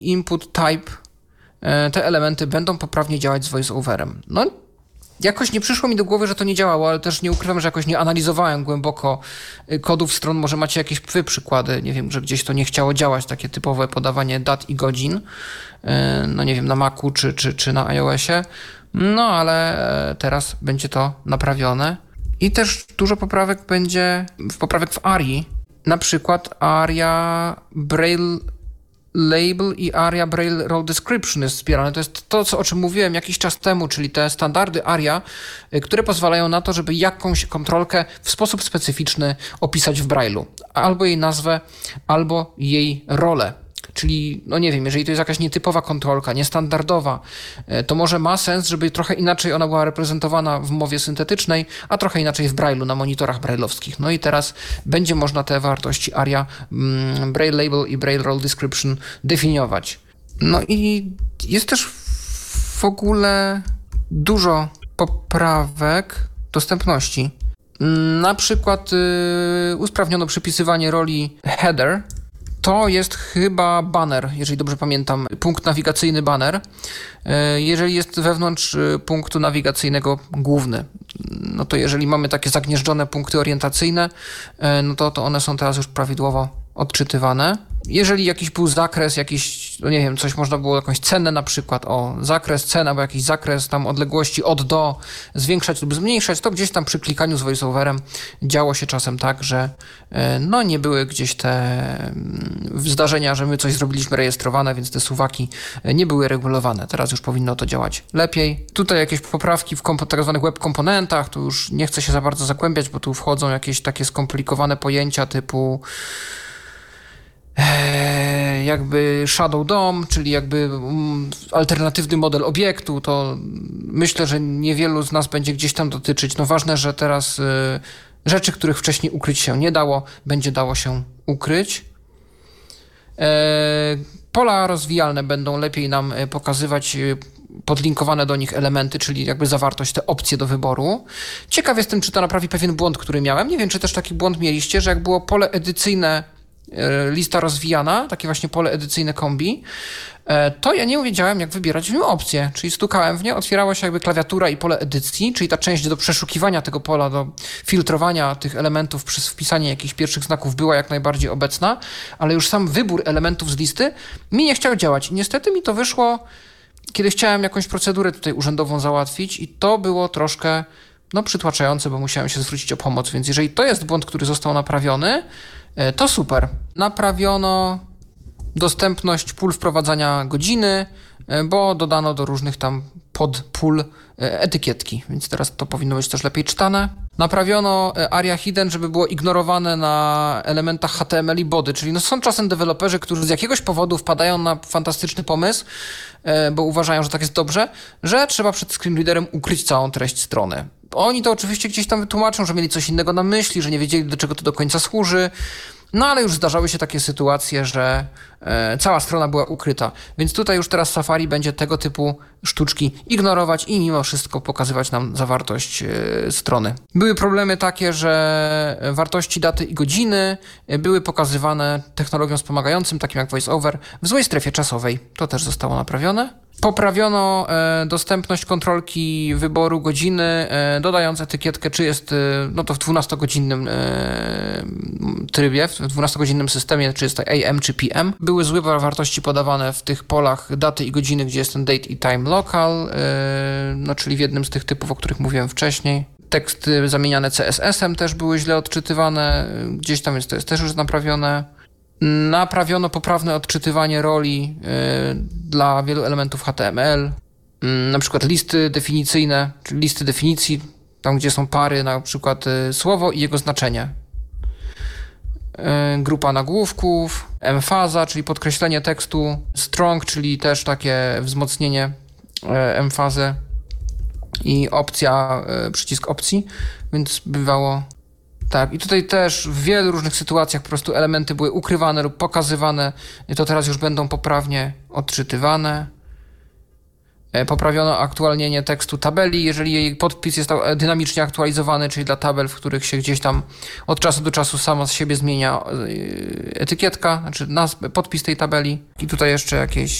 input type, te elementy będą poprawnie działać z voiceoverem. No, jakoś nie przyszło mi do głowy, że to nie działało, ale też nie ukrywam, że jakoś nie analizowałem głęboko kodów stron. Może macie jakieś przykłady, nie wiem, że gdzieś to nie chciało działać, takie typowe podawanie dat i godzin, no nie wiem, na Macu czy na iOSie. No, ale teraz będzie to naprawione. I też dużo poprawek w ARIA. Na przykład ARIA Braille Label i ARIA Braille Role Description jest wspierane. To jest to, o czym mówiłem jakiś czas temu, czyli te standardy ARIA, które pozwalają na to, żeby jakąś kontrolkę w sposób specyficzny opisać w Braille'u. Albo jej nazwę, albo jej rolę. Czyli, no nie wiem, jeżeli to jest jakaś nietypowa kontrolka, niestandardowa, to może ma sens, żeby trochę inaczej ona była reprezentowana w mowie syntetycznej, a trochę inaczej w Braille'u, na monitorach braille'owskich. No i teraz będzie można te wartości ARIA, Braille Label i Braille Role Description definiować. No i jest też w ogóle dużo poprawek dostępności. Na przykład usprawniono przypisywanie roli header. To jest chyba banner, jeżeli dobrze pamiętam, punkt nawigacyjny banner. Jeżeli jest wewnątrz punktu nawigacyjnego główny, no to jeżeli mamy takie zagnieżdżone punkty orientacyjne, no to one są teraz już prawidłowo odczytywane. Jeżeli jakiś był zakres, no nie wiem, coś można było, jakąś cenę na przykład, zakres, cena, albo jakiś zakres tam odległości od do zwiększać lub zmniejszać, to gdzieś tam przy klikaniu z voiceoverem działo się czasem tak, że no nie były gdzieś te zdarzenia, że my coś zrobiliśmy rejestrowane, więc te suwaki nie były regulowane. Teraz już powinno to działać lepiej. Tutaj jakieś poprawki w tak zwanych web komponentach, tu już nie chcę się za bardzo zagłębiać, bo tu wchodzą jakieś takie skomplikowane pojęcia typu jakby Shadow DOM, czyli jakby alternatywny model obiektu, to myślę, że niewielu z nas będzie gdzieś tam dotyczyć. No ważne, że teraz rzeczy, których wcześniej ukryć się nie dało, będzie dało się ukryć. Pola rozwijalne będą lepiej nam pokazywać podlinkowane do nich elementy, czyli jakby zawartość, te opcje do wyboru. Ciekaw jestem, czy to naprawi pewien błąd, który miałem. Nie wiem, czy też taki błąd mieliście, że jak było pole edycyjne lista rozwijana, takie właśnie pole edycyjne kombi, to ja nie wiedziałem, jak wybierać w nim opcje, czyli stukałem w nie, otwierała się jakby klawiatura i pole edycji, czyli ta część do przeszukiwania tego pola, do filtrowania tych elementów przez wpisanie jakichś pierwszych znaków była jak najbardziej obecna, ale już sam wybór elementów z listy mi nie chciał działać. I niestety mi to wyszło, kiedy chciałem jakąś procedurę tutaj urzędową załatwić i to było troszkę przytłaczające, bo musiałem się zwrócić o pomoc, więc jeżeli to jest błąd, który został naprawiony, to super. Naprawiono dostępność pól wprowadzania godziny, bo dodano do różnych tam podpól etykietki, więc teraz to powinno być też lepiej czytane. Naprawiono ARIA Hidden, żeby było ignorowane na elementach HTML i body, czyli są czasem deweloperzy, którzy z jakiegoś powodu wpadają na fantastyczny pomysł, bo uważają, że tak jest dobrze, że trzeba przed screenreaderem ukryć całą treść strony. Oni to oczywiście gdzieś tam wytłumaczą, że mieli coś innego na myśli, że nie wiedzieli, do czego to do końca służy, no ale już zdarzały się takie sytuacje, że cała strona była ukryta. Więc tutaj już teraz Safari będzie tego typu sztuczki ignorować i mimo wszystko pokazywać nam zawartość strony. Były problemy takie, że wartości daty i godziny były pokazywane technologią wspomagającym, takim jak VoiceOver, w złej strefie czasowej. To też zostało naprawione. Poprawiono dostępność kontrolki wyboru godziny, dodając etykietkę, czy jest to w 12-godzinnym trybie, w 12-godzinnym systemie, czy jest to AM czy PM. Były złe wartości podawane w tych polach daty i godziny, gdzie jest ten date i time local, czyli w jednym z tych typów, o których mówiłem wcześniej. Teksty zamieniane CSS-em też były źle odczytywane gdzieś tam, więc to jest też już naprawione. Naprawiono poprawne odczytywanie roli dla wielu elementów HTML, na przykład listy definicyjne, czyli listy definicji, tam gdzie są pary, na przykład słowo i jego znaczenie. Grupa nagłówków, emfaza, czyli podkreślenie tekstu, strong, czyli też takie wzmocnienie emfazy i opcja, przycisk opcji, więc bywało tak. I tutaj też w wielu różnych sytuacjach po prostu elementy były ukrywane lub pokazywane, i to teraz już będą poprawnie odczytywane. Poprawiono aktualnienie tekstu tabeli, jeżeli jej podpis jest dynamicznie aktualizowany, czyli dla tabel, w których się gdzieś tam od czasu do czasu sama z siebie zmienia etykietka, znaczy podpis tej tabeli. I tutaj jeszcze jakieś